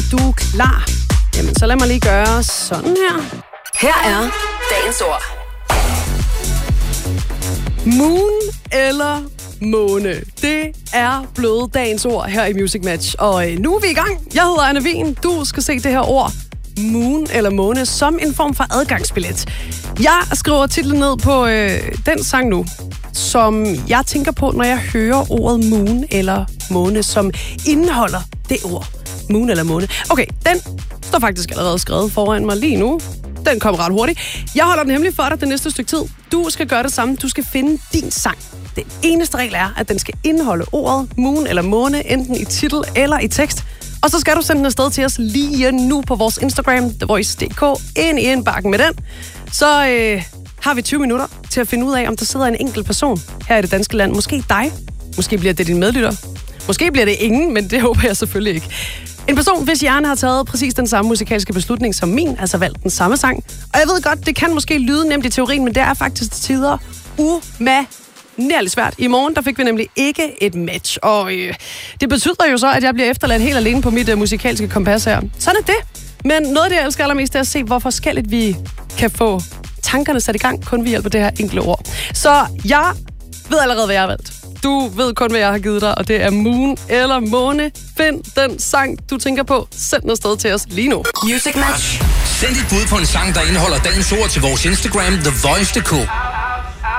du er klar? Jamen, så lad mig lige gøre sådan her. Her er dagens ord. Moon eller måne? Det er blevet dagens ord her i Music Match. Og nu er vi i gang. Jeg hedder Anna Wien. Du skal se det her ord, moon eller måne, som en form for adgangsbillet. Jeg skriver titlen ned på den sang nu, som jeg tænker på, når jeg hører ordet moon eller måne, som indeholder det ord. Moon eller måne. Okay, den står faktisk allerede skrevet foran mig lige nu. Den kom ret hurtigt. Jeg holder den hemmelig for dig det næste stykke tid. Du skal gøre det samme. Du skal finde din sang. Den eneste regel er, at den skal indeholde ordet moon eller måne, enten i titel eller i tekst. Og så skal du sende den afsted til os lige nu på vores Instagram, thevoice.dk, ind i indbakken med den. Så har vi 20 minutter til at finde ud af, om der sidder en enkelt person her i det danske land. Måske dig. Måske bliver det din medlytter. Måske bliver det ingen, men det håber jeg selvfølgelig ikke. En person, hvis hjerne har taget præcis den samme musikalske beslutning som min, altså valgt den samme sang. Og jeg ved godt, det kan måske lyde nemt i teorien, men det er faktisk til tider umanerligt svært. I morgen, der fik vi nemlig ikke et match. Og det betyder jo så, at jeg bliver efterladt helt alene på mit musikalske kompas her. Sådan er det. Men noget af det, jeg elsker allermest, er at se, hvor forskelligt vi kan få tankerne sat i gang, kun ved hjælp af det her enkle ord. Så jeg ved allerede, hvad jeg har valgt. Du ved kun, hvad jeg har givet dig, og det er moon eller måne. Find den sang, du tænker på. Send den afsted til os lige nu. Music Match. Send dit bud på en sang, der indeholder dagens ord til vores Instagram, thevoice.dk.